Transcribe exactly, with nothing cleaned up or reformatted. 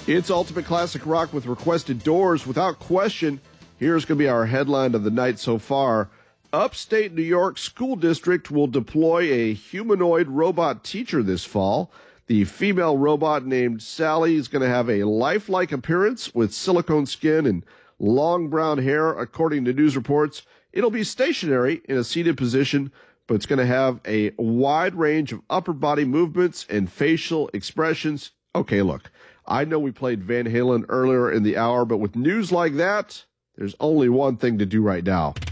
It's Ultimate Classic Rock with Requested Doors. Without question, here's going to be our headline of the night so far. Upstate New York School District will deploy a humanoid robot teacher this fall. The female robot named Sally is going to have a lifelike appearance with silicone skin and long brown hair, according to news reports. It'll be stationary in a seated position, but it's going to have a wide range of upper body movements and facial expressions. Okay, look, I know we played Van Halen earlier in the hour, but with news like that, there's only one thing to do right now.